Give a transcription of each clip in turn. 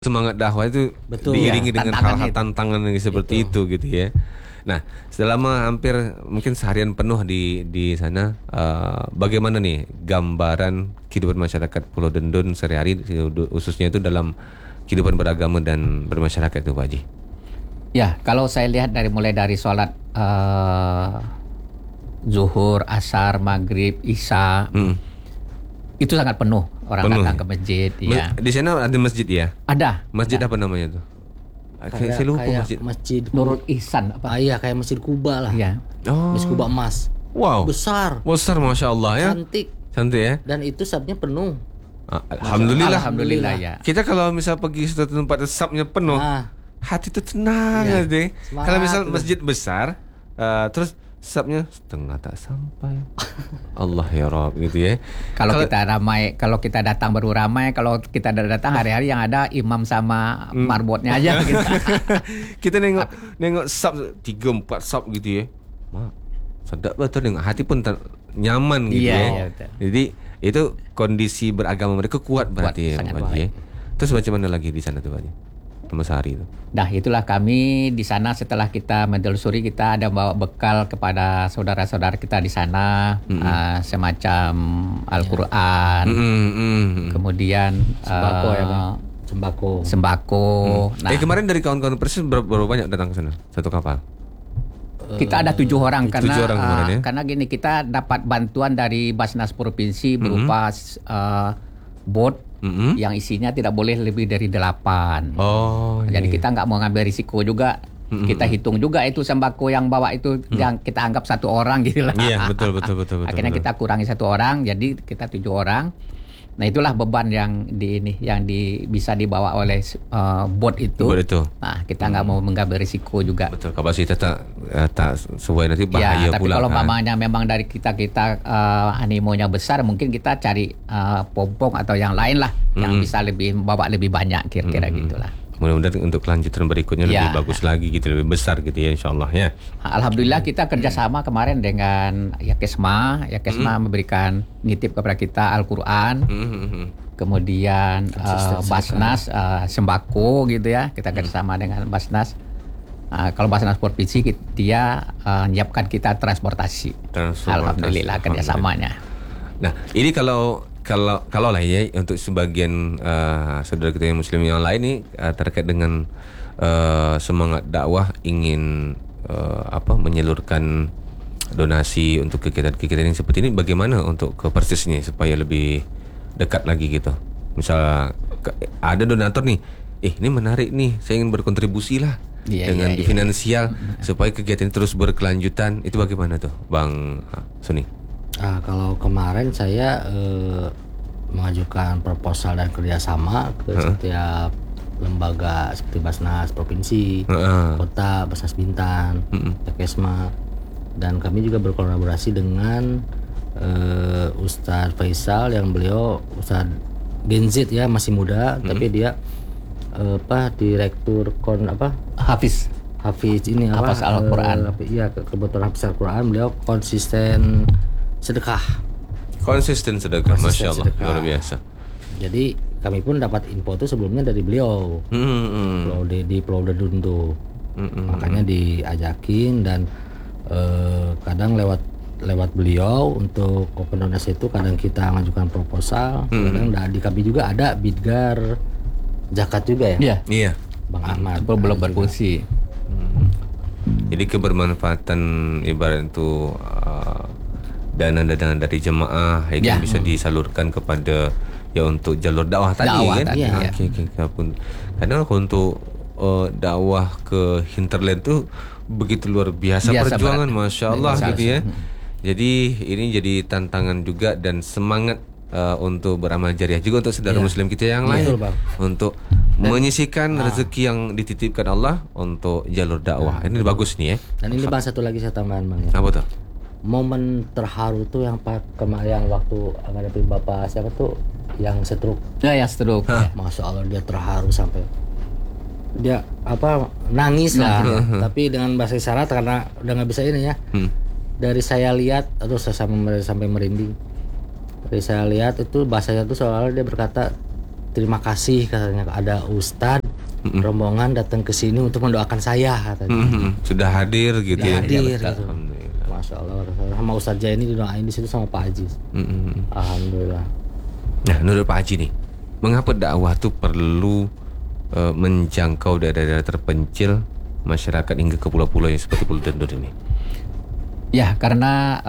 semangat dakwah itu Betul, diiringi ya, dengan tantangannya hal-hal tantangan yang seperti itu gitu ya. Nah, selama hampir mungkin seharian penuh di sana, bagaimana nih gambaran kehidupan masyarakat Pulau Dendun sehari-hari, khususnya itu dalam kehidupan beragama dan bermasyarakat itu, Pak Haji? Ya, kalau saya lihat mulai dari sholat zuhur, asar, maghrib, isya, itu sangat penuh orang Penuh, datang ya? ke masjid. Ya. Di sana ada masjid ya? Ada. Masjid apa namanya tuh? Saya lupa masjid. Masjid Nurul Ihsan apa? iya kayak Masjid Kuba lah. Ya. Oh. Masjid Kuba emas. Wow. Besar. Besar, masya Allah ya. Cantik. Cantik ya. Dan itu sabnya penuh. Alhamdulillah ya. Kita kalau misal pergi suatu tempat sabnya penuh, Nah, hati itu tenang Iya. aja. Semangat Kalau misal gitu. masjid besar, terus sabnya setengah tak sampai. Allah ya Rabb gitu ya. Kalau kita ramai, kalau kita datang baru ramai, kalau kita datang hari-hari yang ada imam sama marbotnya aja gitu. Kita nengok sab 3-4 sab gitu ya. Mak, sedap betul dengan hati pun nyaman gitu Iya, ya. iya, betul. Jadi itu kondisi beragama mereka kuat berarti ya, sangat Pak Haji, ya. Terus macam mana lagi di sana tuh, Pak Haji? Sama sehari itu. Nah, itulah kami di sana setelah kita menelusuri, kita ada bawa bekal kepada saudara-saudara kita di sana, semacam Al-Qur'an. Kemudian sembako ya, Bang. Sembako. Nah, Kemarin dari kawan-kawan Persis berapa banyak datang ke sana? Satu kapal? kita ada 7 orang karena 7 orang kemarin ya? karena gini, kita dapat bantuan dari Basnas Provinsi berupa bot yang isinya tidak boleh lebih dari 8. Oh, Jadi iya. kita nggak mau ngambil risiko juga. Kita hitung juga itu sembako yang bawa itu yang kita anggap 1 orang gitu lah. Iya, betul. Akhirnya kita kurangi 1 orang, jadi kita 7 orang. Nah, itulah beban yang bisa dibawa oleh bot itu. Bot itu. Nah, kita nggak mau mengambil risiko juga. Betul, kapasitas tak sesuai nanti bahaya Ya, tapi pula kalau kan. mamanya memang dari kita animonya besar, mungkin kita cari pompong atau yang lain lah yang bisa bawa lebih banyak kira-kira gitulah. Mudah-mudahan untuk kelanjutan berikutnya lebih Ya. bagus lagi gitu, lebih besar gitu ya, insyaallah ya. Alhamdulillah kita kerjasama kemarin dengan Yakesma. Yakesma memberikan nitip kepada kita Al-Quran, kemudian Basnas sembako gitu ya. Kita kerjasama dengan Basnas. Kalau Basnas Provinsi dia menyiapkan kita transportasi. Alhamdulillah kerjasamanya. Nah, ini kalau lah ya, untuk sebagian saudara kita yang muslim yang lain nih, terkait dengan semangat dakwah ingin menyalurkan donasi untuk kegiatan-kegiatan yang seperti ini, bagaimana untuk ke Persisnya supaya lebih dekat lagi gitu. Misal ada donatur nih, ini menarik nih, saya ingin berkontribusi lah dengan di finansial supaya kegiatan ini terus berkelanjutan. Itu bagaimana tuh, Bang Suni? Kalau kemarin saya mengajukan proposal dan kerjasama ke setiap lembaga seperti Basnas Provinsi, Kota, Basnas Bintan, Yakesma, dan kami juga berkolaborasi dengan Ustadz Faisal yang beliau Ustadz Gen Z ya, masih muda, tapi dia direktur Hafiz ini Hafiz Al-Quran. Iya, kebetulan Hafiz Al-Quran, beliau konsisten sedekah, masya Allah, luar biasa. Jadi kami pun dapat info itu sebelumnya dari beliau, di Pulau Dendun tuh. Makanya diajakin, dan kadang lewat beliau untuk open donasi itu, kadang kita mengajukan proposal, kadang di kami juga ada Bidgar zakat juga ya. Iya. Bang Ahmad Belum berfungsi. Jadi kebermanfaatan ibarat itu dana dari jemaah yang bisa disalurkan kepada untuk jalur dakwah tadi kan. Iya. Karena untuk dakwah ke hinterland tuh begitu luar biasa perjuangan, masya Allah gitu ya. Jadi ini jadi tantangan juga dan semangat untuk beramal jariah juga untuk saudara muslim kita yang lain, untuk menyisihkan rezeki yang dititipkan Allah untuk jalur dakwah. Ini bagus nih ya. Dan ini Bang, satu lagi saya tambahan Bang ya. Apa tuh? Momen terharu tuh yang kemarin waktu ngadepin Bapak siapa tuh yang stroke. Ya, stroke. Masya Allah, dia terharu sampai dia nangis lah. Tapi dengan bahasa isyarat karena udah nggak bisa ini ya. Dari saya lihat, terus saya sampai merinding. Dari saya lihat itu bahasanya tuh soalnya dia berkata, terima kasih katanya ada Ustadz rombongan datang ke sini untuk mendoakan saya katanya. Sudah hadir gitu ya. Hadir gitu. Alhamdulillah. Masya Allah, sama Ustadz Jaini didoain di situ sama Pak Haji. Alhamdulillah. Nah, menurut Pak Haji nih, mengapa dakwah tuh perlu menjangkau daerah-daerah terpencil masyarakat hingga ke pulau-pulau yang seperti Pulau Dendun ini? Ya, karena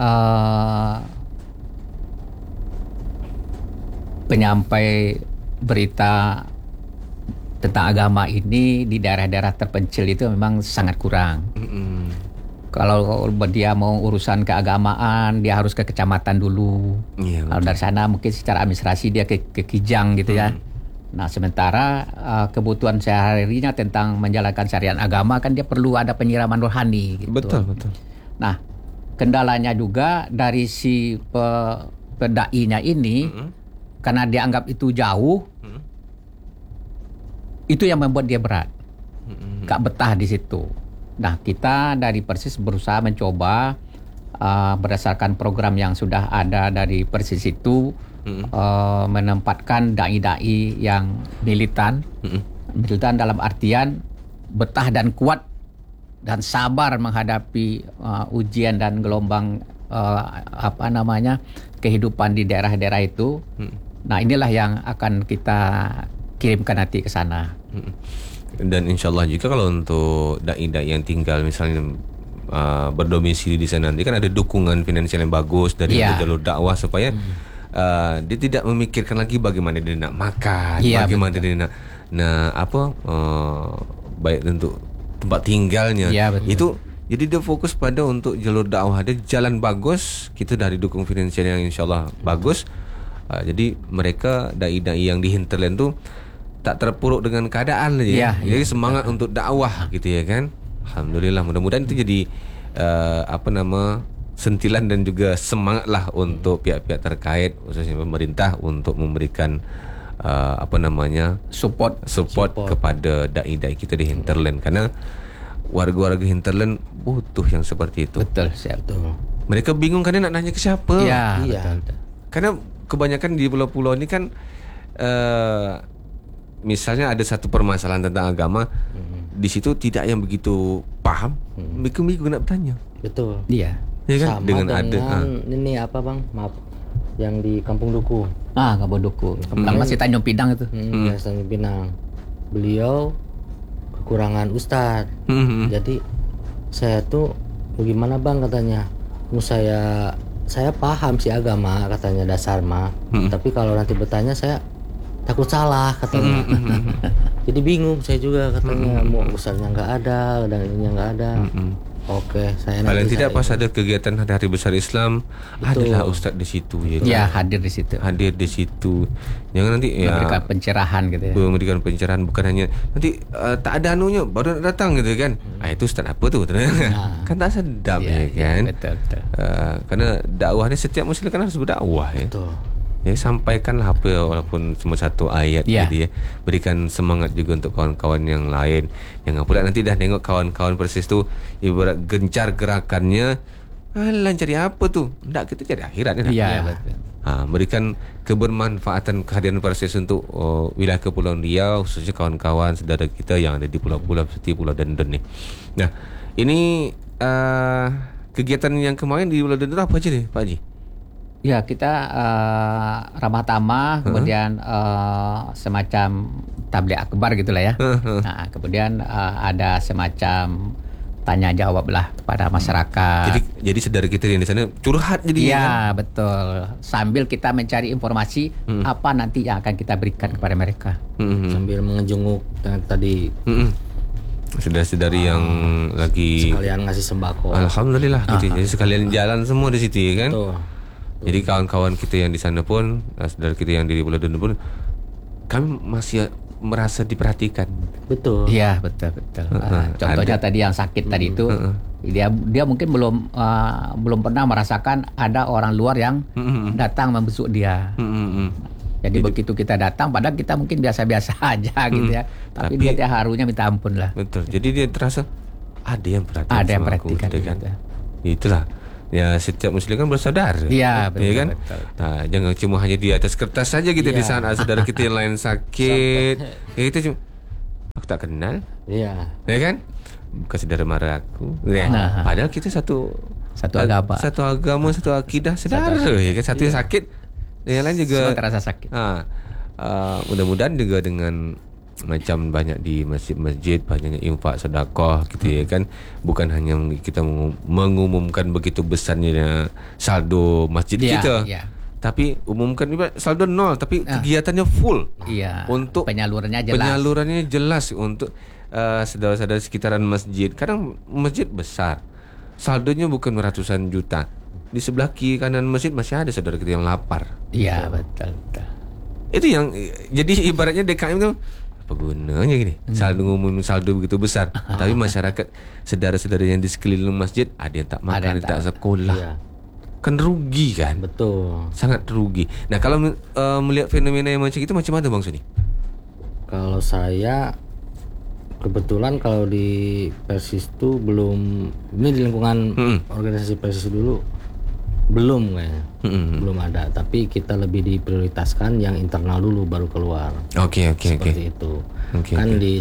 penyampai berita tentang agama ini di daerah-daerah terpencil itu memang sangat kurang. Kalau dia mau urusan keagamaan, dia harus ke kecamatan dulu. Kalau dari sana mungkin secara administrasi dia ke Kijang gitu ya. Nah, sementara kebutuhan sehari-harinya tentang menjalankan syariat agama kan dia perlu ada penyiraman rohani gitu. Betul. Nah, kendalanya juga dari si pedainya ini karena dia anggap itu jauh. Itu yang membuat dia berat. Gak betah di situ. Nah, kita dari Persis berusaha mencoba berdasarkan program yang sudah ada dari Persis itu menempatkan dai-dai yang militan. Militan dalam artian betah dan kuat dan sabar menghadapi ujian dan gelombang kehidupan di daerah-daerah itu. Nah, inilah yang akan kita kirimkan nanti ke sana. Dan insya Allah juga kalau untuk dai-dai yang tinggal misalnya berdomisili di sana nanti kan ada dukungan finansial yang bagus dari jalur dakwah supaya dia tidak memikirkan lagi bagaimana dia nak makan, bagaimana dia nak baik untuk tempat tinggalnya. Itu jadi dia fokus pada untuk jalur dakwah. Ada jalan bagus, kita dari dukung finansial yang insya Allah bagus. Jadi mereka dai-dai yang di hinterland tuh tak terpuruk dengan keadaan aja. Jadi semangat untuk dakwah gitu ya kan. Alhamdulillah, mudah-mudahan itu jadi sentilan dan juga semangat lah untuk pihak-pihak terkait khususnya pemerintah untuk memberikan support kepada dai-dai kita di hinterland, karena warga-warga hinterland butuh yang seperti itu. Betul, siap tuh. Mereka bingung karena nak nanya ke siapa. Betul. Karena kebanyakan di pulau-pulau ini kan misalnya ada satu permasalahan tentang agama, di situ tidak yang begitu paham, bingung nak bertanya. Betul. Ya kan? Sama dengan ini Bang? Maaf. Yang di Kampung Duku. Kampung Duku. Masih Tanjung Pinang itu. Tanjung Pinang. Beliau kekurangan ustadz. Jadi saya tuh bagaimana Bang katanya. Saya paham sih agama katanya dasar mah. Tapi kalau nanti bertanya saya takut salah katanya. Jadi bingung saya juga katanya. Mau ustadznya nggak ada, dan ininya nggak ada. Oke, saya paling tidak pas ada kegiatan Hari Besar Islam, adalah ustadz di situ ya. Hadir di situ. Jangan nanti memberikan pencerahan gitu ya. Memberikan pencerahan, bukan hanya nanti tak ada anunya baru datang gitu kan. Itu ustadz apa tuh? Kan tak sedap ya kan. Betul. Karena dakwahnya setiap muslim kan harus berdakwah ya. Betul. Ya, sampaikanlah apa walaupun cuma satu ayat gitu ya. Berikan semangat juga untuk kawan-kawan yang lain. Yang pula nanti dah tengok kawan-kawan Persis tu ibarat gencar gerakannya. Alah, cari apa tu? Enggak, kita cari akhirat ya. Betul. Berikan kebermanfaatan kehadiran Persis untuk wilayah Kepulauan Riau, khususnya kawan-kawan saudara kita yang ada di pulau-pulau seperti Pulau Dendun ni. Nah, ini kegiatan yang kemarin di Pulau Dendun apa aja nih, Pak Haji? Ya, kita ramah tamah, kemudian semacam tabligh akbar gitulah ya. Nah, kemudian ada semacam tanya jawab lah kepada masyarakat. Jadi saudara kita yang di sana curhat jadi. Kan? Betul. Sambil kita mencari informasi apa nanti yang akan kita berikan kepada mereka. Sambil menjenguk tadi. Saudari yang lagi sekalian ngasih sembako. Alhamdulillah gitu. Jadi sekalian jalan semua di situ ya kan. Betul. Jadi kawan-kawan kita yang di sana pun, saudara kita yang di Pulau Dendun pun, kami masih merasa diperhatikan. Betul. Iya, betul. Contohnya tadi yang sakit tadi itu, dia mungkin belum pernah merasakan ada orang luar yang datang membesuk dia. Jadi begitu kita datang, padahal kita mungkin biasa-biasa aja gitu ya. Tapi dia harunya minta ampun lah. Betul. Jadi dia terasa ada yang perhatikan. Ada yang perhatikan. Gitu kan? Itulah. Ya, setiap Muslim kan bersaudara. Iya, betul, ya kan? betul. Jangan cuma hanya di atas kertas saja gitu di saat saudara kita yang lain sakit. Ya, kita cuma aku tak kenal, Iya. ya kan? Bukan saudara mara aku. Ya. Nah. Padahal kita satu agama. satu agama, satu akidah saudara. Ya kan? Satu yang sakit, yang lain juga Semua terasa sakit. mudah-mudahan juga dengan macam banyak di masjid-masjid, banyaknya infak sedekah gitu ya kan, bukan hanya kita mengumumkan begitu besarnya saldo masjid kita, tapi umumkan saldo nol tapi kegiatannya full. Untuk penyalurannya jelas untuk saudara-saudara sekitaran masjid. Kadang masjid besar, saldonya bukan ratusan juta, di sebelah kiri kanan masjid masih ada saudara kita yang lapar. Iya, betul. Itu yang jadi ibaratnya DKM itu apa gunanya gini, saldo begitu besar tapi masyarakat saudara-saudara yang di sekeliling masjid ada yang tak makan, ada yang tak sekolah. Kan rugi kan, Betul. sangat rugi. Nah kalau melihat fenomena yang macam itu macam mana Bang Suni? Kalau saya kebetulan kalau di Persis itu belum, ini di lingkungan organisasi Persis dulu belum kayaknya. Belum ada, tapi kita lebih diprioritaskan yang internal dulu baru keluar. Oke. Seperti itu. Kan di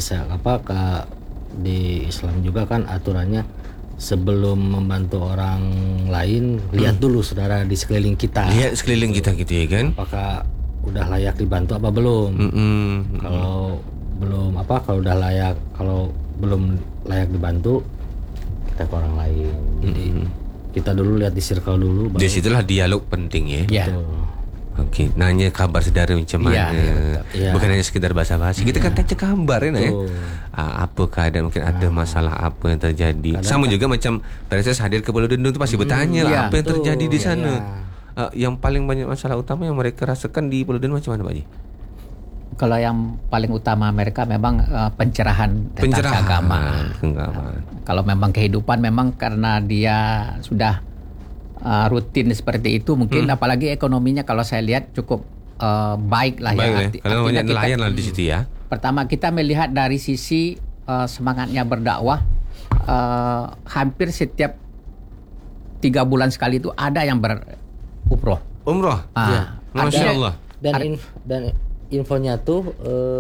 di Islam juga kan aturannya sebelum membantu orang lain lihat dulu saudara di sekeliling kita. Lihat sekeliling kita gitu ya kan. Apakah udah layak dibantu apa belum? Kalau belum kalau belum layak dibantu kita ke orang lain. Jadi kita dulu lihat di circle dulu. Di situlah dialog penting ya. Betul. Oke, nanya kabar saudara macam mana. Bukan hanya sekedar basa-basi. Kita kan tanya kabar ya. Apa keadaan, mungkin ada masalah apa yang terjadi. Sama juga macam Persis hadir ke Pulau Dendung itu pasti bertanya lah apa yang terjadi di sana. Yang paling banyak masalah utama yang mereka rasakan di Pulau Dendung macam mana Pak Haji? Kalau yang paling utama mereka memang pencerahan tentang agama. Kalau memang kehidupan memang karena dia sudah rutin seperti itu, mungkin apalagi ekonominya kalau saya lihat cukup baik lah ya. Karena banyak nelayan lah di situ ya. Pertama kita melihat dari sisi semangatnya berdakwah, hampir setiap 3 bulan sekali itu ada yang berumroh. Masya Allah. Dan infonya tuh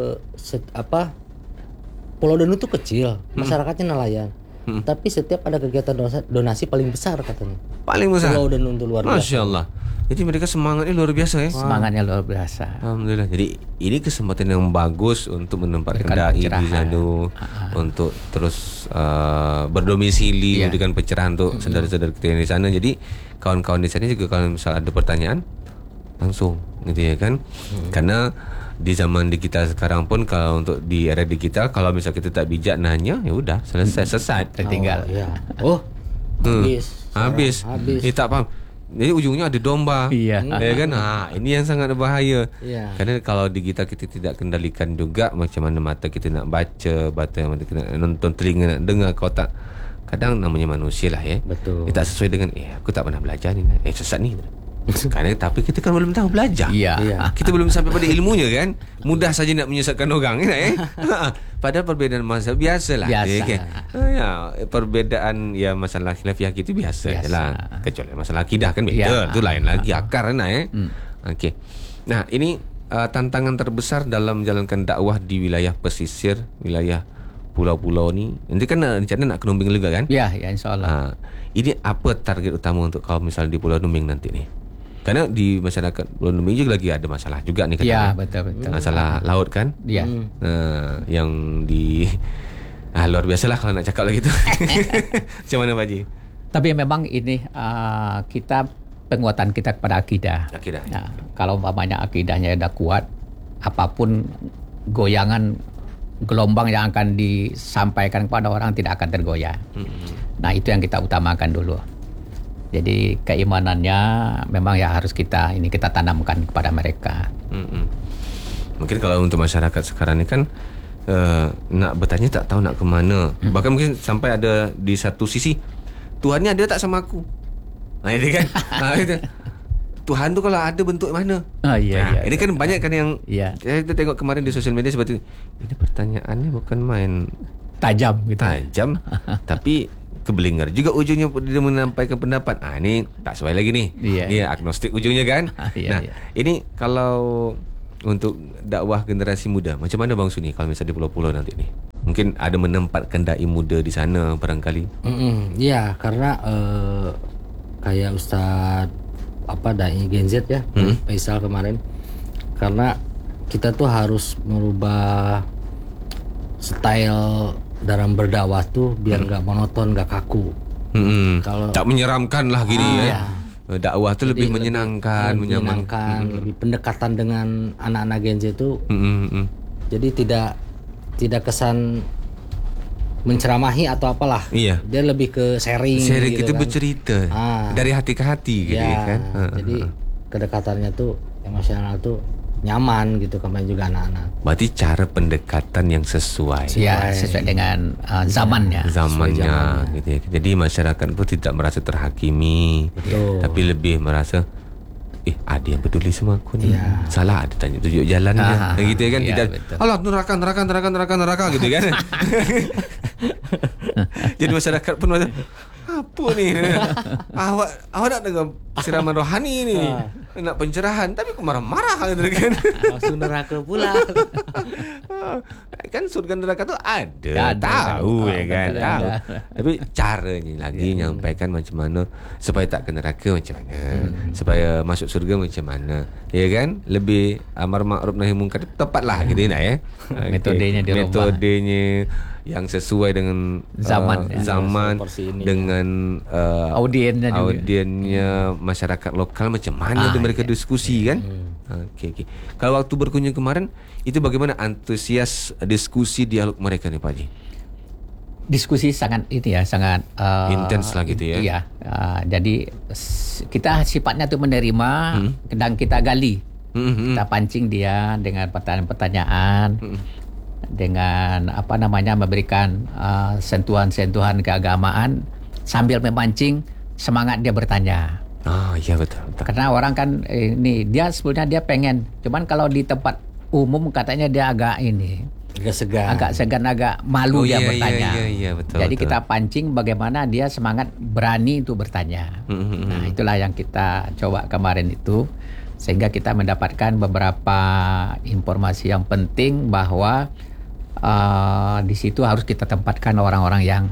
Pulau Denu tuh kecil, masyarakatnya nelayan. Tapi setiap ada kegiatan donasi paling besar katanya. Paling besar. Pulau Denu tuh luar biasa. Masya Allah. Jadi mereka semangatnya luar biasa ya. Semangatnya luar biasa. Alhamdulillah. Jadi ini kesempatan yang bagus untuk menempatkan dai di sana, untuk terus berdomisili, memberikan pencerahan untuk saudara-saudara kita yang di sana. Jadi kawan-kawan di sana juga kalau misal ada pertanyaan langsung gitu ya kan. Karena di zaman digital sekarang pun kalau untuk di era digital kalau misal kita tak bijak nanya ya udah selesai sesat tertinggal. Habis. Tak paham. Jadi ujungnya ada domba. Ya kan? Ini yang sangat berbahaya. Karena kalau digital kita tidak kendalikan juga macam mana mata kita nak baca, mata kita nak nonton, telinga nak dengar, kau tak. Kadang namanya manusia lah ya. Betul. Tak sesuai dengan aku tak pernah belajar ni. Sesat ni. Karena tapi kita kan belum tahu belajar. Kita belum sampai pada ilmunya kan. Mudah saja nak menyesatkan orang Padahal perbedaan mazhab biasalah. Perbedaan masalah khilafiyah itu biasa lah. Kecuali masalah akidah kan beda. Itu lain lagi akar Okey. Nah, ini tantangan terbesar dalam menjalankan dakwah di wilayah pesisir, wilayah pulau-pulau ni. Nanti kan rencana nak ke Numbing juga kan? Ya, insya-Allah. Ini apa target utama untuk kalau misal di Pulau Numbing nanti nih? Karena di masyarakat Pulau Numbing juga lagi ada masalah juga nih katanya. Betul. Masalah laut kan? Yang di luar biasa lah kalau nak cakap lagi tu. Macam mana Pak Haji? Tapi memang ini kita penguatan kita kepada akidah. Kalau umpamanya akidahnya dah kuat, apapun goyangan gelombang yang akan disampaikan kepada orang tidak akan tergoyah. Nah, itu yang kita utamakan dulu. Jadi keimanannya memang harus kita tanamkan kepada mereka. Mungkin kalau untuk masyarakat sekarang ini kan nak bertanya tak tahu nak ke mana. Bahkan mungkin sampai ada di satu sisi Tuhannya ada tak sama aku. Ini kan. Tuhan tu kalau ada bentuk mana? Ini kan banyak kan yang kita tengok kemarin di sosial media seperti ini pertanyaannya bukan main tajam gitu. Tajam tapi keblinger juga ujungnya dia menyampaikan pendapat. Ini tak sesuai lagi nih. Dia agnostik ujungnya kan. Ini kalau untuk dakwah generasi muda, macam mana Bang Suni kalau misalnya di pulau-pulau nanti nih? Mungkin ada menempatkan dai muda di sana barangkali. Iya, karena kayak Ustadz dai Gen Z ya, Faisal kemarin. Karena kita tuh harus merubah style dalam berdakwah tuh biar nggak monoton, nggak kaku. Kalau tak menyeramkan lah gini ya. Dakwah tuh lebih menyenangkan, menyenangkan, lebih pendekatan dengan anak-anak Gen Z itu. Jadi tidak kesan menceramahi atau apalah. Iya. Dia lebih ke sharing gitu gitu kan. Bercerita dari hati ke hati gitu ya, kan. Jadi kedekatannya tuh emosional tuh nyaman gitu kemarin juga anak-anak. Berarti cara pendekatan yang sesuai dengan zamannya gitu ya. Jadi masyarakat pun tidak merasa terhakimi. Betul. Tapi lebih merasa ada yang peduli sama aku nih. Salah ada tanya tunjuk jalannya. Gitu ya kan. Tidak Allah neraka gitu kan. Jadi masyarakat pun merasa apa nih? Awak nak dengan siraman rohani ni, nak pencerahan, tapi kok marah-marah gitu kan? Langsung neraka pula. Kan surga neraka tu ada, tahu ya kan? Tahu. Tapi caranya lagi nyampaikan macam mana supaya tak ke neraka macam mana, supaya masuk surga macam mana, ya kan? Lebih amar ma'ruf nahi munkar tepatlah gitu nak ya. Metodenya dirubah. Metodenya yang sesuai dengan zaman dengan audiennya masyarakat lokal macam mana mereka diskusi kan. Okey. Kalau waktu berkunjung kemarin itu bagaimana antusias diskusi dialog mereka nih Pak Haji? Diskusi sangat intens lah gitu ya. Iya. Jadi kita sifatnya tu menerima dan kita gali. Kita pancing dia dengan pertanyaan-pertanyaan. Dengan memberikan sentuhan-sentuhan keagamaan sambil memancing semangat dia bertanya. Iya betul. Karena orang kan dia sebetulnya dia pengen, cuman kalau di tempat umum katanya dia agak segan, agak malu dia bertanya. Iya, betul. Jadi kita pancing bagaimana dia semangat berani untuk bertanya. Nah, itulah yang kita coba kemarin itu, sehingga kita mendapatkan beberapa informasi yang penting bahwa di situ harus kita tempatkan orang-orang yang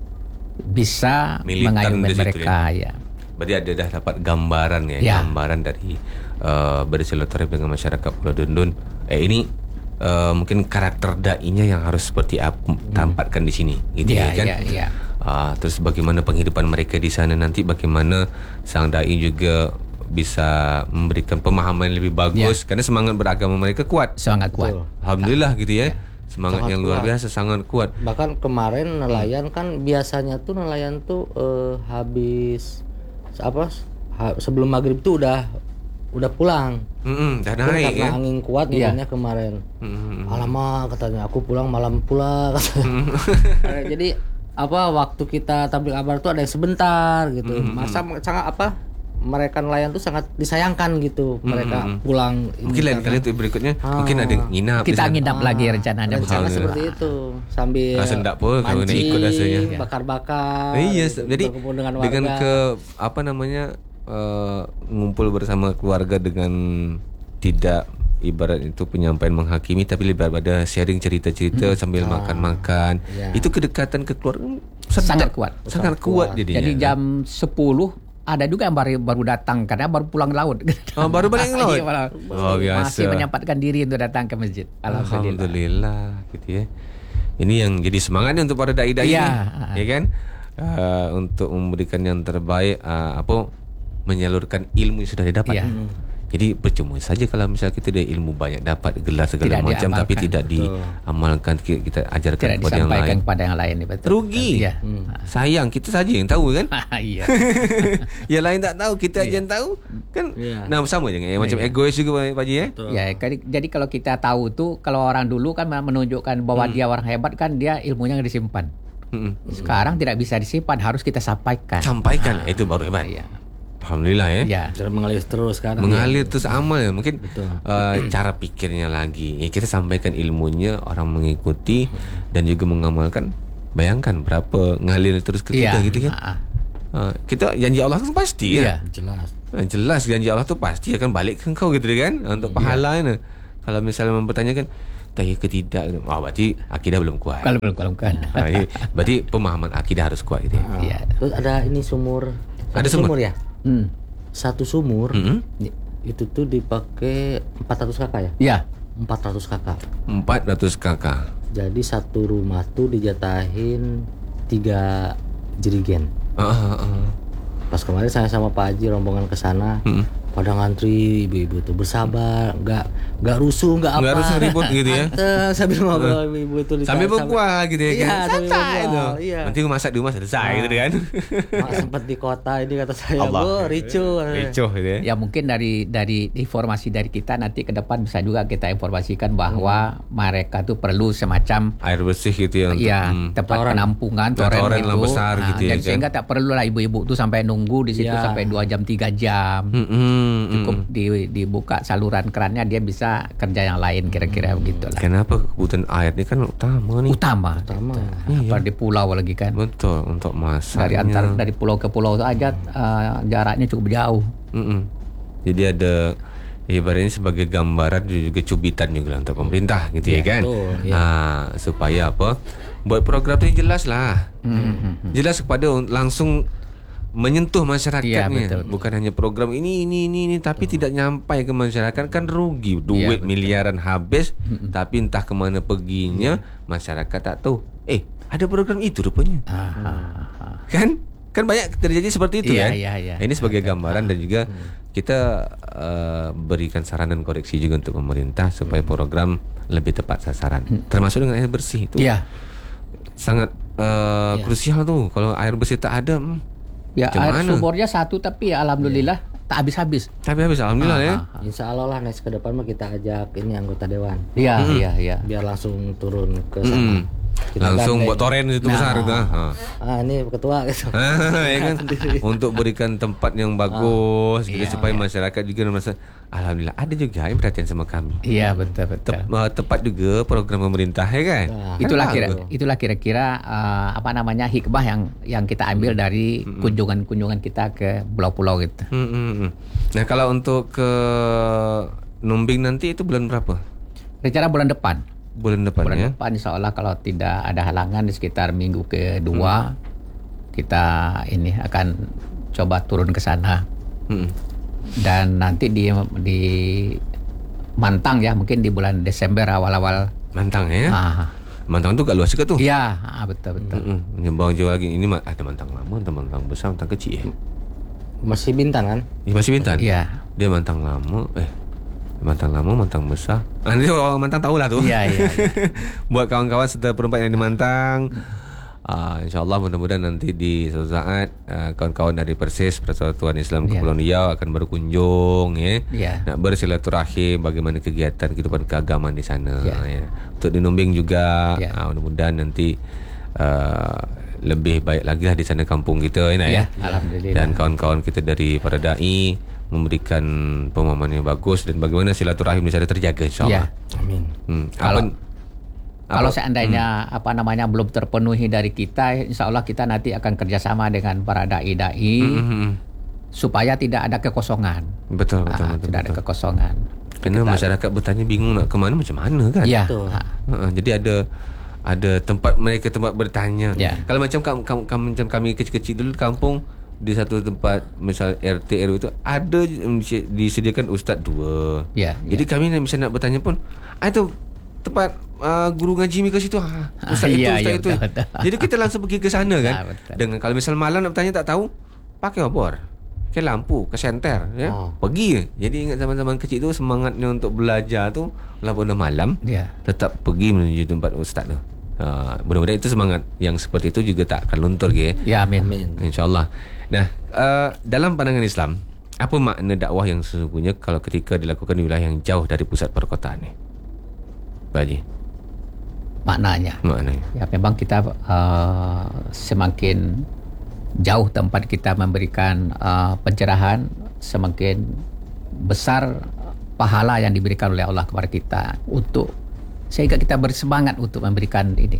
bisa mengayomi mereka ya. Berarti ada dah dapat gambaran gambaran dari bersilaturahmi dengan masyarakat Pulau Dundun. Ini mungkin karakter dai-nya yang harus seperti apa tampakkan di sini gitu kan. Terus bagaimana penghidupan mereka di sana nanti, bagaimana sang dai juga bisa memberikan pemahaman yang lebih bagus karena semangat beragama mereka kuat. Sangat kuat. Alhamdulillah gitu ya. Semangat sangat yang luar biasa, sangat kuat. Bahkan kemarin nelayan kan biasanya tuh nelayan tuh habis sebelum maghrib tuh udah pulang. Dah naik karena angin kuat kemarin. Alamak katanya aku pulang malam pula katanya. Jadi waktu kita tabligh akbar tuh ada yang sebentar gitu. Masa sangat mereka nelayan tuh sangat disayangkan gitu. Mereka pulang. Mungkin lain kali itu berikutnya mungkin ada nginap. Kita nginap lagi rencananya. Rencana seperti itu sambil sendak pun kalau nak ikut rasanya. Bakar-bakar. Jadi dengan ngumpul bersama keluarga dengan tidak ibarat itu penyampaian menghakimi, tapi lebih pada sharing cerita-cerita sambil makan-makan. Itu kedekatan kekeluargaan sangat kuat jadinya. Jadi jam 10 ada juga yang baru datang karena baru pulang laut. Baru balik laut. Biasa. Masih menyempatkan diri untuk datang ke masjid. Alhamdulillah gitu ya. Ini yang jadi semangatnya untuk para dai-dai ya kan? Untuk memberikan yang terbaik, menyalurkan ilmu yang sudah didapat. Jadi percuma saja kalau misalnya kita ada ilmu banyak, dapat gelar segala macam tapi tidak diamalkan, kita ajarkan kepada yang lain. Disampaikan kepada yang lain. Rugi. Sayang, kita saja yang tahu kan. Yang lain tak tahu, kita aja yang tahu kan. Nah, sama je macam egois juga Pak Haji jadi kalau kita tahu tuh, kalau orang dulu kan menunjukkan bahwa dia orang hebat kan, dia ilmunya disimpan. Sekarang tidak bisa disimpan, harus kita sampaikan. Itu baru hebat. Alhamdulillah ya. Mengalir terus kan. Mengalir terus amal ya. Mungkin cara pikirnya lagi. Kita sampaikan ilmunya, orang mengikuti dan juga mengamalkan. Bayangkan berapa ngalir terus ke kita gitu kan. Kita janji Allah tu pasti ya. Jelas. Jelas janji Allah tu pasti akan balik ke engkau gitu kan, untuk pahala ni. Kalau misalnya mempertanyakan tanya ke tidak, berarti akidah belum kuat. Kalau belum kan. Berarti pemahaman akidah harus kuat gitu. Iya. Terus ada ini sumur. Ada sumur ya? Satu sumur itu tuh dipakai 400 kakak ya? Iya. 400 kakak. 400 kakak. Jadi satu rumah tuh dijatahin 3 jerigen. Pas kemarin saya sama Pak Haji rombongan ke sana, pada ngantri ibu-ibu tuh bersabar, nggak rusuh, nggak apa. Nggak rusuh ribut gitu ya. Sambil ngobrol ibu itu Sambil berbual gitu ya kan. Iya, Santai itu. Iya. Nanti masak di rumah selesai gitu kan. Mak sempat di kota ini kata saya, Allah. Bu, ricuh. Ricuh gitu ya. Ya mungkin dari informasi dari kita nanti ke depan bisa juga kita informasikan bahwa mereka tuh perlu semacam Air bersih gitu ya. tempat penampungan Toren itu lah besar gitu ya dan kan. sehingga tak perlu lah ibu-ibu tuh sampai nunggu di situ sampai 2 jam 3 jam. Cukup dibuka saluran kerannya, dia bisa kerja yang lain kira-kira begitulah. Kenapa kebutuhan air ini kan utama nih. Utama. Iya. Di pulau lagi kan. Betul, untuk masaknya. Dari pulau ke pulau itu aja jaraknya cukup jauh. Jadi ada ibaratnya sebagai gambaran dan juga cubitan juga untuk pemerintah gitu ya kan. Supaya apa? Buat program itu jelas lah. Jelas kepada langsung menyentuh masyarakatnya. Betul. Bukan hanya program ini tapi tidak nyampai ke masyarakat, kan rugi. Duit miliaran habis tapi entah kemana perginya, masyarakat tak tahu. Ada program itu rupanya. Kan banyak terjadi seperti itu kan. Ini sebagai gambaran dan juga kita berikan saran dan koreksi juga untuk pemerintah supaya program lebih tepat sasaran. Termasuk dengan air bersih itu. Sangat krusial tuh. Kalau air bersih tak ada, air sumurnya satu tapi ya alhamdulillah tak habis-habis. Tapi habis alhamdulillah ya. Insya Allah lah next ke depan mah kita ajak ini anggota dewan. Iya. Biar langsung turun ke sana. Langsung buat toren itu besar itu. Ini ketua gitu. Ya kan? Untuk berikan tempat yang bagus gitu supaya masyarakat juga merasa alhamdulillah ada juga yang perhatian sama kami. Iya, betul. Tepat juga program pemerintah ya kan. Itulah kira-kira hikmah yang kita ambil dari kunjungan kita ke pulau-pulau gitu. Nah, kalau untuk ke Numbing nanti itu bulan berapa? Rencana bulan depan. Bulan depan insya Allah kalau tidak ada halangan di sekitar minggu kedua kita ini akan coba turun ke sana. Dan nanti di Mantang ya, mungkin di bulan Desember awal-awal. Mantang ya. Mantang itu gak luas juga tuh. Iya, betul. Bawang jauh lagi ini ada Mantang lama, ada Mantang besar, Mantang kecil ya. Masih Bintan kan? Masih Bintan. Iya. Dia Mantang lama, Mantang lama, Mantang besar. Nanti orang Mantang tahu lah tuh. Iya. Buat kawan-kawan serta perempuan yang di Mantang, InsyaAllah mudah-mudahan nanti di suatu saat kawan-kawan dari Persis Persatuan Islam Kepulauan Riau akan berkunjung nak bersilaturahim bagaimana kegiatan kehidupan keagamaan di sana. Untuk di Numbing juga mudah-mudahan nanti lebih baik lagi lah di sana kampung kita Alhamdulillah. Dan kawan-kawan kita dari para dai memberikan pemahaman yang bagus dan bagaimana silaturahim di sana terjaga insyaallah. Amin. Kalau seandainya belum terpenuhi dari kita, insyaallah kita nanti akan kerjasama dengan para dai-dai supaya tidak ada kekosongan. Betul. Tidak ada kekosongan. Karena masyarakat bertanya bingung nak kemana macam mana kan. Jadi ada tempat mereka tempat bertanya. Kalau macam kami kecil-kecil dulu kampung, di satu tempat misal RT RW itu ada disediakan ustaz 2. Jadi kami bisa nak bertanya pun itu tempat guru ngaji ke situ ustaz itu. Betul. Jadi kita langsung pergi ke sana kan. Dengan kalau misal malam nak bertanya tak tahu, pakai obor, ke lampu, ke senter pergi. Jadi ingat zaman-zaman kecil tu semangatnya untuk belajar tu walaupun dah malam tetap pergi menuju tempat ustaz tu. Mudah-mudahan itu semangat yang seperti itu juga tak akan luntur amin. InsyaAllah. Nah, dalam pandangan Islam, apa makna dakwah yang sesungguhnya kalau ketika dilakukan di wilayah yang jauh dari pusat perkotaan ni? Pak Haji. Maknanya. Ya, memang kita semakin jauh tempat kita memberikan pencerahan, semakin besar pahala yang diberikan oleh Allah kepada kita sehingga kita bersemangat untuk memberikan ini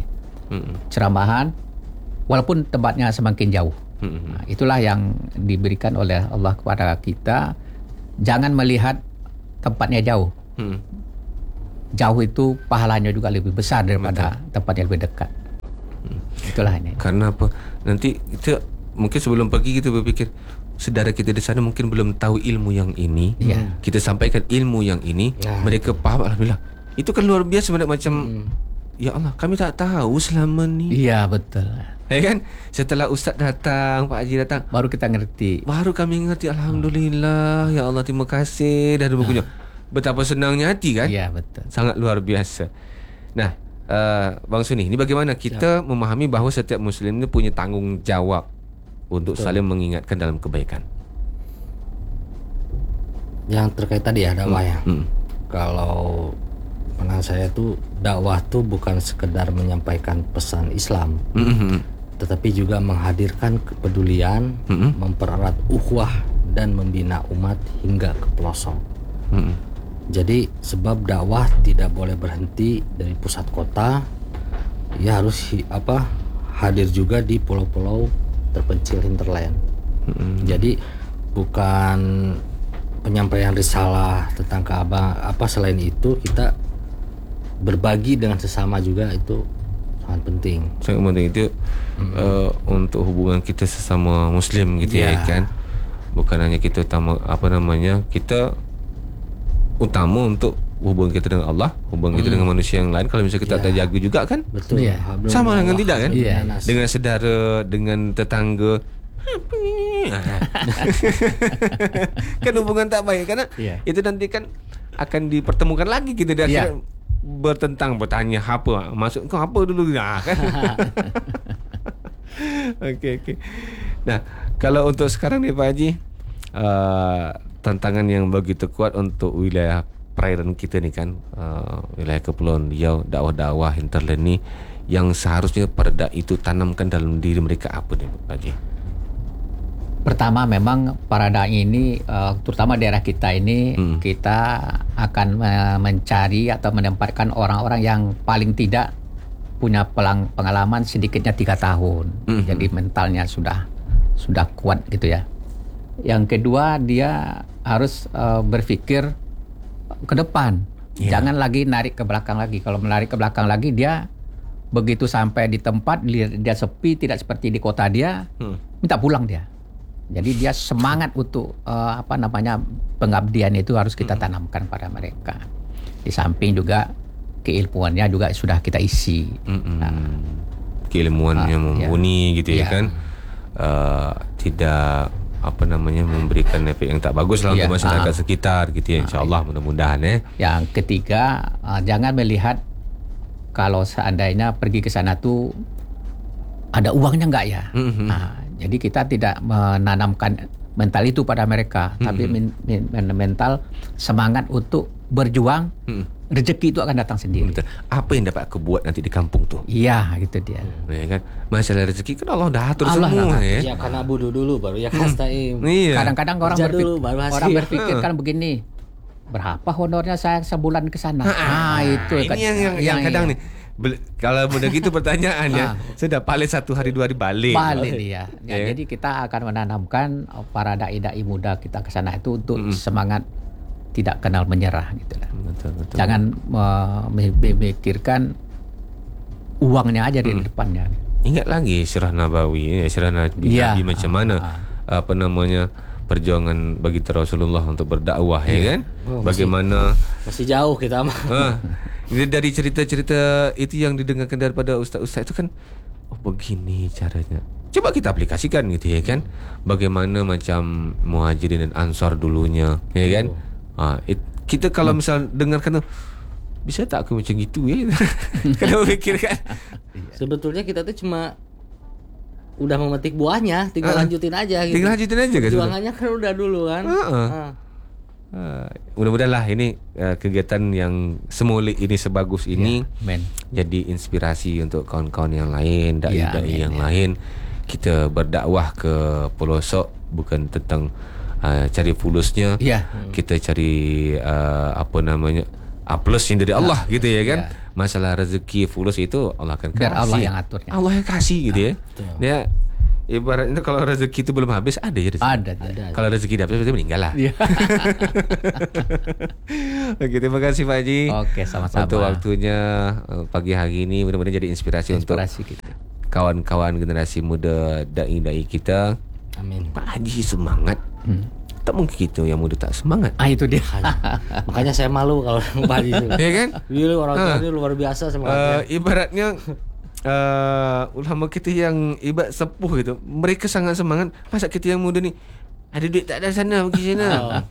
ceramahan, walaupun tempatnya semakin jauh. Nah, itulah yang diberikan oleh Allah kepada kita. Jangan melihat tempatnya jauh. Jauh itu pahalanya juga lebih besar daripada tempat yang lebih dekat. Itulah ini. Karena apa? Nanti kita mungkin sebelum pergi kita berpikir, saudara kita di sana mungkin belum tahu ilmu yang ini. Kita sampaikan ilmu yang ini, mereka faham, alhamdulillah. Itu kan luar biasa, macam ya Allah, kami tak tahu selama ni. Iya, betul. Ya kan? Setelah Ustaz datang, Pak Haji datang, Baru kita ngerti. baru kami ngerti, alhamdulillah. Ya Allah, terima kasih. Dan berkunjung. Betapa senangnya hati kan? Iya, betul. Sangat luar biasa. Nah, Bang Suni, ini bagaimana kita memahami bahawa setiap Muslim ini punya tanggungjawab untuk saling mengingatkan dalam kebaikan. Yang terkait tadi ya dakwah ya. Kalau pandangan saya tuh dakwah tuh bukan sekedar menyampaikan pesan Islam, tetapi juga menghadirkan kepedulian, mempererat ukhuwah dan membina umat hingga ke pelosok. Jadi sebab dakwah tidak boleh berhenti dari pusat kota, ya harus hadir juga di pulau-pulau terpencil hinterland. Jadi bukan penyampaian risalah tentang Ka'bah, selain itu kita berbagi dengan sesama juga itu sangat penting. Sangat penting itu untuk hubungan kita sesama Muslim gitu ya kan. Bukan hanya kita kita utama untuk hubungan kita dengan Allah, hubungan kita dengan manusia yang lain. Kalau misalnya kita tak jaga juga kan, Betul. sama dengan tidak kan? Nas. Dengan saudara, dengan tetangga, kan hubungan tak baik karena itu nanti kan akan dipertemukan lagi kita di akhirat. Bertanya apa maksud kau apa dulu kan. Okey. Nah, kalau untuk sekarang ni Pak Haji, tantangan yang begitu kuat untuk wilayah perairan kita ni kan, wilayah Kepulauan Riau, dakwah-dakwah hinterland ni, yang seharusnya pada itu tanamkan dalam diri mereka apa ni Pak Haji? Pertama memang para dai ini, terutama daerah kita ini, kita akan mencari atau menempatkan orang-orang yang paling tidak punya pengalaman sedikitnya 3 tahun. Jadi mentalnya sudah kuat gitu ya. Yang kedua, dia harus berpikir ke depan. Jangan lagi narik ke belakang lagi. Kalau menarik ke belakang lagi, dia begitu sampai di tempat dia sepi, tidak seperti di kota dia, minta pulang dia. Jadi dia semangat untuk pengabdian itu harus kita tanamkan pada mereka. Di samping juga keilmuannya juga sudah kita isi. Keilmuannya mumpuni gitu ya kan. Tidak memberikan efek yang tak bagus lah untuk masyarakat sekitar gitu ya. InsyaAllah mudah-mudahan Yang ketiga, jangan melihat kalau seandainya pergi ke sana tuh ada uangnya enggak ya. Jadi kita tidak menanamkan mental itu pada mereka, tapi mental semangat untuk berjuang. Rezeki itu akan datang sendiri. Betul. Apa yang dapat kebuat nanti di kampung tuh? Iya, itu dia. Ya kan? Masalah rezeki kan Allah dah atur semua ya. Ya karena budu dulu baru ya kastaim. Kadang-kadang orang berpikir kan begini, berapa honornya saya sebulan ke sana? Itu ini yang kadang nih. Kalau mudah gitu pertanyaannya, sudah paling 1 hari 2 hari balik dia. Jadi kita akan menanamkan para dai-dai muda kita ke sana itu untuk semangat tidak kenal menyerah gitu lah. Betul. Jangan memikirkan uangnya aja di depannya. Ingat lagi Sirah Nabawi, Sirah Nabi macam mana perjuangan bagi Rasulullah untuk berdakwah ya kan? Bagaimana masih jauh kita mah. Dari cerita-cerita itu yang didengarkan daripada ustaz-ustaz itu kan, begini caranya. Coba kita aplikasikan gitu ya kan. Bagaimana macam Muhajirin dan Ansar dulunya ya kan. Kita kalau misal dengarkan tuh, bisa tak aku macam gitu ya. Kalau fikir kan. Sebetulnya kita tuh cuma udah memetik buahnya, tinggal lanjutin aja gitu. Tinggal lanjutin aja kan. Perjuangannya kan udah dulu kan. Mudah-mudahan lah ini kegiatan yang semula ini sebagus ini jadi inspirasi untuk kawan-kawan yang lain, dai-dai yang lain. Kita berdakwah ke pelosok bukan tentang cari fulusnya. Kita cari A plus yang dari Allah gitu ya kan. masalah rezeki fulus itu Allah akan kasih. Biar Allah yang aturnya. Allah yang kasih gitu ya. betul. Dia ibaratnya kalau rezeki itu belum habis ada ya rezeki. Ada. Kalau rezeki dapat berarti meninggal lah. Iya. Oke, terima kasih Pak Haji. Oke, sama-sama. Untuk waktunya pagi hari ini mudah-mudahan jadi inspirasi untuk kita. kawan-kawan generasi muda dai-dai kita. Amin. Pak Haji semangat. Tak mungkin kita yang muda tak semangat. Itu dia. Makanya saya malu kalau Pak Haji itu. Ya kan? Dulu orang tua ini luar biasa semangatnya. Ibaratnya ulama kita yang ibarat sepuh gitu, mereka sangat semangat. Masa kita yang muda ni ada duit tak ada sana pergi sana.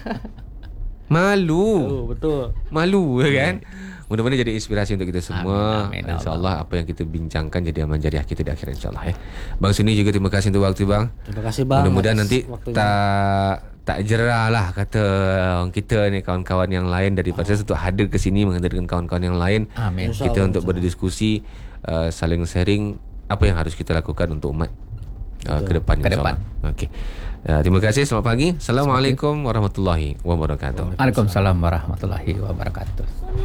Malu. Betul. Malu ya kan? Mudah-mudahan jadi inspirasi untuk kita semua. Amin, InsyaAllah apa yang kita bincangkan jadi amal jariah kita di akhirat insyaAllah ya. Bang Suni juga terima kasih untuk waktu bang. Terima kasih bang. Mudah-mudahan atas nanti waktunya. tak jerah lah kata orang kita ni, kawan-kawan yang lain daripada saya untuk hadir ke sini menghadirkan kawan-kawan yang lain. Amin. Kita untuk berdiskusi, saling sharing apa yang harus kita lakukan untuk umat ke depan. Ke depan. Okey. Terima kasih. Selamat pagi. Assalamualaikum warahmatullahi wabarakatuh. Waalaikumsalam warahmatullahi wabarakatuh.